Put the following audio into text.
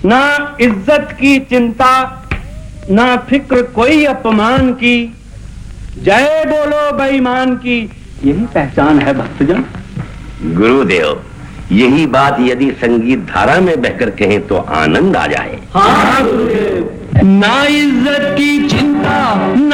ना इज्जत की चिंता, ना फिक्र कोई अपमान की, जय बोलो बेईमान की, यही पहचान है भक्तजन। गुरुदेव, यही बात यदि संगीत धारा में बहकर कहें तो आनंद आ जाए। हाँ गुरुदेव। ना इज्जत की चिंता,